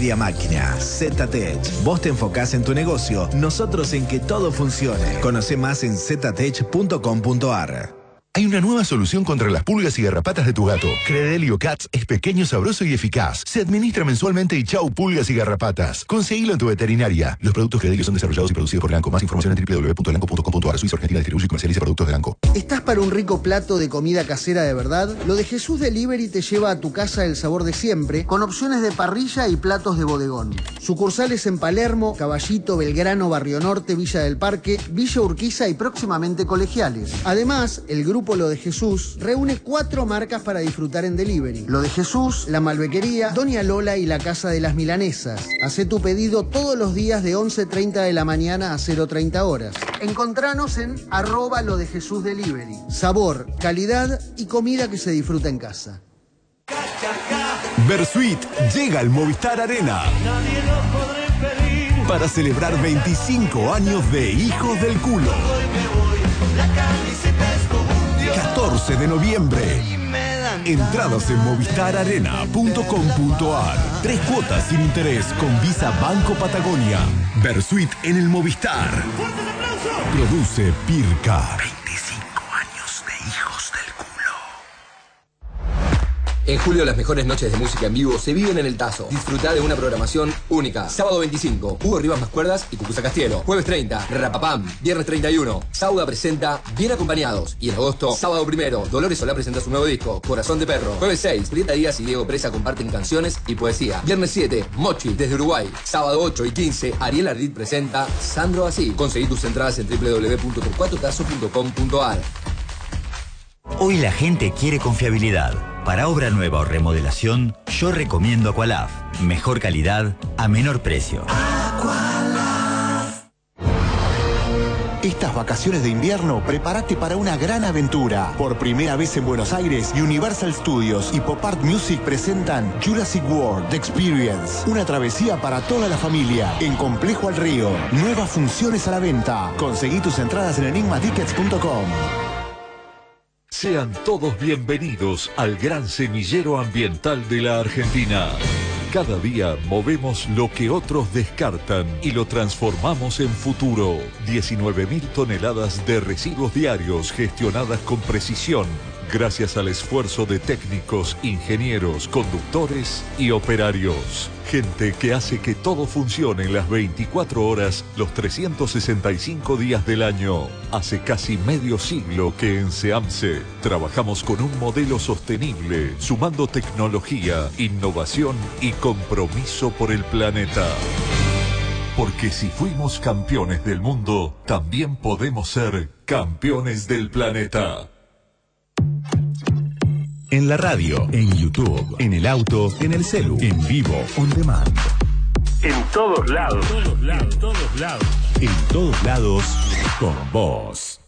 Media Máquina, ZTech. Vos te enfocás en tu negocio, nosotros en que todo funcione. Conoce más en ztech.com.ar. Hay una nueva solución contra las pulgas y garrapatas de tu gato. Credelio Cats es pequeño, sabroso y eficaz. Se administra mensualmente y chau pulgas y garrapatas. Conseguilo en tu veterinaria. Los productos Credelio son desarrollados y producidos por Elanco. Más información en www.elanco.com.ar. Suiza Argentina distribuye y comercializa productos de Elanco. ¿Estás para un rico plato de comida casera de verdad? Lo de Jesús Delivery te lleva a tu casa el sabor de siempre, con opciones de parrilla y platos de bodegón. Sucursales en Palermo, Caballito, Belgrano, Barrio Norte, Villa del Parque, Villa Urquiza y próximamente Colegiales. Además, el grupo Lo de Jesús reúne 4 marcas para disfrutar en delivery. Lo de Jesús, La Malbequería, Doña Lola y La Casa de las Milanesas. Hacé tu pedido todos los días de 11:30 de la mañana a 0:30 horas. Encontranos en @lodejesusdelivery. Sabor, calidad y comida que se disfruta en casa. Versuit llega al Movistar Arena para celebrar 25 años de Hijos del Culo. 14 de noviembre. Entradas en movistararena.com.ar. 3 cuotas sin interés con Visa Banco Patagonia. Versuit en el Movistar. Produce Pirca. 25 años de Hijos del Culo. En julio las mejores noches de música en vivo se viven en el Tazo. Disfrutá de una programación única. Sábado 25, Hugo Rivas más cuerdas y Cucuza Castielo. Jueves 30, Rapapam. Viernes 31, Sauda presenta Bien Acompañados. Y en agosto, sábado 1, Dolores Solá presenta su nuevo disco, Corazón de Perro. Jueves 6, Prieta Díaz y Diego Presa comparten canciones y poesía. Viernes 7, Mochi desde Uruguay. Sábado 8 y 15, Ariel Ardit presenta Sandro Así. Conseguí tus entradas en www.torcuatotazo.com.ar. Hoy la gente quiere confiabilidad. Para obra nueva o remodelación, yo recomiendo Aqualaf. Mejor calidad a menor precio. Estas vacaciones de invierno, prepárate para una gran aventura. Por primera vez en Buenos Aires, Universal Studios y Pop Art Music presentan Jurassic World The Experience. Una travesía para toda la familia en Complejo al Río. Nuevas funciones a la venta. Conseguí tus entradas en enigmatickets.com. Sean todos bienvenidos al gran semillero ambiental de la Argentina. Cada día movemos lo que otros descartan y lo transformamos en futuro. 19.000 toneladas de residuos diarios gestionadas con precisión, gracias al esfuerzo de técnicos, ingenieros, conductores y operarios. Gente que hace que todo funcione en las 24 horas, los 365 días del año. Hace casi medio siglo que en SEAMSE trabajamos con un modelo sostenible, sumando tecnología, innovación y compromiso por el planeta. Porque si fuimos campeones del mundo, también podemos ser campeones del planeta. En la radio, en YouTube, en el auto, en el celu, en vivo, on demand. En todos lados. En todos lados, con vos.